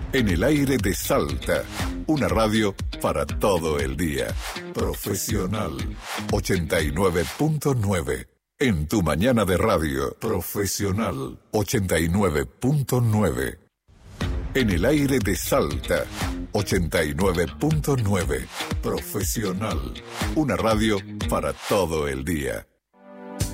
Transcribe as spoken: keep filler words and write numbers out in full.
En el aire de Salta, una radio para todo el día. Profesional ochenta y nueve punto nueve. En tu mañana de radio. Profesional ochenta y nueve punto nueve. En el aire de Salta, ochenta y nueve punto nueve. Profesional, una radio para todo el día.